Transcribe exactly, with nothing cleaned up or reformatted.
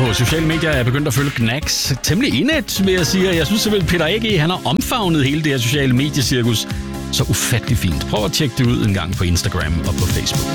på sociale medier er jeg begyndt at følge Gnags temmelig indet, vil jeg sige. Jeg synes simpelthen, Peter A G, han har omfavnet hele det her sociale mediecirkus så ufattelig fint. Prøv at tjekke det ud en gang på Instagram og på Facebook.